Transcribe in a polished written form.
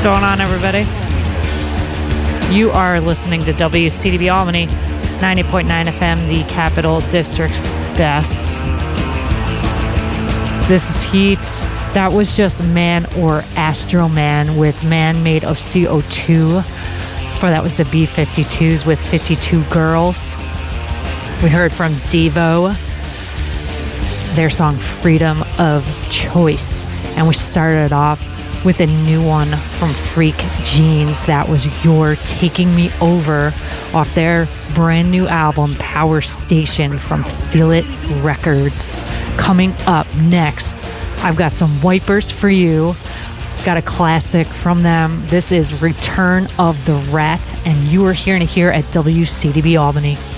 going on, everybody? You are listening to WCDB Albany, 90.9 FM, the Capital District's best. This is Heat. That was just Man or Astro Man with Man Made of CO2. Before that was the B-52s with 52 Girls. We heard from Devo, their song Freedom of Choice. And we started off with a new one from Freak Jeans. That was You're Taking Me Over off their brand new album Power Station from Feel It Records. Coming up next, I've got some Wipers for you. Got a classic from them. This is Return of the Rat, and you are hearing it here at WCDB Albany.